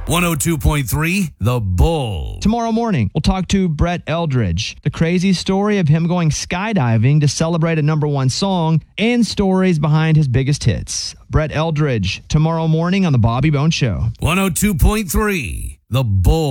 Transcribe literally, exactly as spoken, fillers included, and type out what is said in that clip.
one oh two point three The Bull. Tomorrow morning, we'll talk to Brett Eldridge. The crazy story of him going skydiving to celebrate a number one song and stories behind his biggest hits. Brett Eldridge, tomorrow morning on The Bobby Bones Show. one oh two point three The Bull.